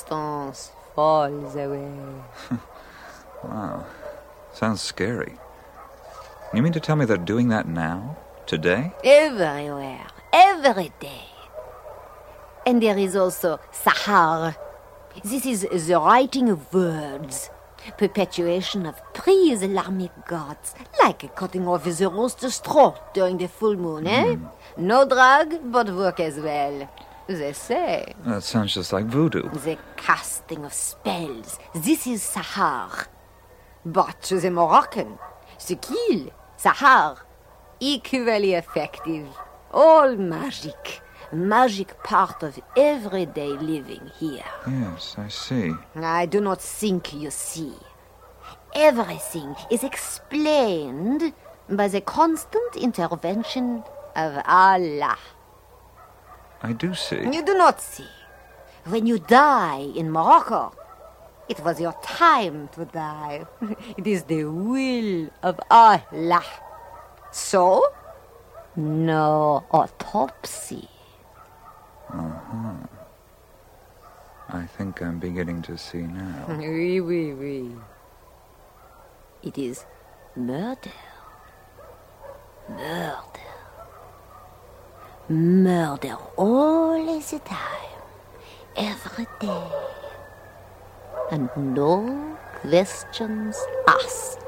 substance falls away. Wow. Sounds scary. You mean to tell me they're doing that now? Today? Everywhere. Every day. And there is also Sahar. This is the writing of words. Perpetuation of pre-Islamic gods. Like cutting off the roast straw during the full moon, eh? No drug, but work as well. They say. That sounds just like voodoo. The casting of spells. This is Sahar. But the Moroccan, the kill, Sahar, equally effective. All magic. Magic part of everyday living here. Yes, I see. I do not think you see. Everything is explained by the constant intervention of Allah. I do see. You do not see. When you die in Morocco, it was your time to die. It is the will of Allah. So, no autopsy. I think I'm beginning to see now. Oui, oui, oui. It is murder. Murder. Murder all the time. Every day. And no questions asked.